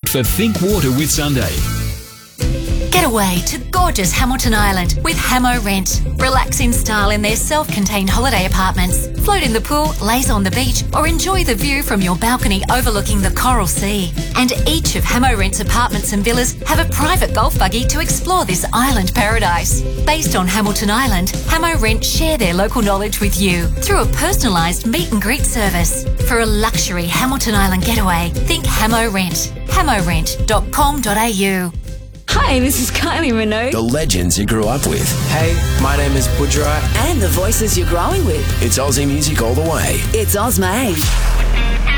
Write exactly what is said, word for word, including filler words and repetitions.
for Think Water with Sunday. Get away to gorgeous Hamilton Island with Hamo Rent. Relax in style in their self-contained holiday apartments. Float in the pool, laze on the beach, or enjoy the view from your balcony overlooking the Coral Sea. And each of Hamo Rent's apartments and villas have a private golf buggy to explore this island paradise. Based on Hamilton Island, Hamo Rent share their local knowledge with you through a personalised meet and greet service. For a luxury Hamilton Island getaway, think Hamo Rent. hamo rent dot com dot a u. Hi, this is Kylie Minogue. The legends you grew up with. Hey, my name is Budra. And the voices you're growing with. It's Aussie music all the way. It's Ozmane.